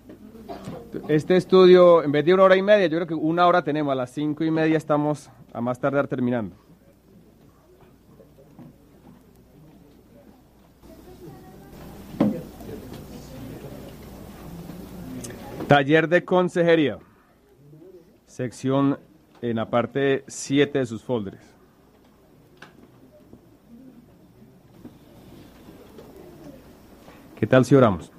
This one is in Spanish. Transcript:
Este estudio, en vez de 1 hora y media, yo creo que 1 hora tenemos. A las 5:30 estamos a más tardar terminando. Taller de consejería. Sección en la parte 7 de sus folders. ¿Qué tal si oramos?